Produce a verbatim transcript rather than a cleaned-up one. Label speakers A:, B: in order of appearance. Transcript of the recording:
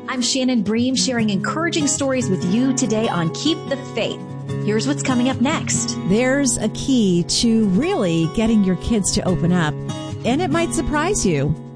A: I'm Shannon Bream, sharing encouraging stories with you today on Keep the Faith. Here's what's coming up next.
B: There's a key to really getting your kids to open up, and it might surprise you.